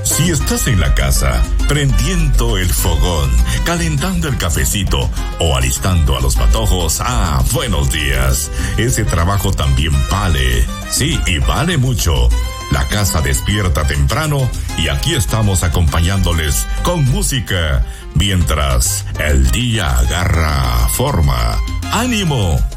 Si estás en la casa, prendiendo el fogón, calentando el cafecito o alistando a los patojos, buenos días. Ese trabajo también vale. Sí, y vale mucho. La casa despierta temprano y aquí estamos acompañándoles con música mientras el día agarra forma. ¡Ánimo!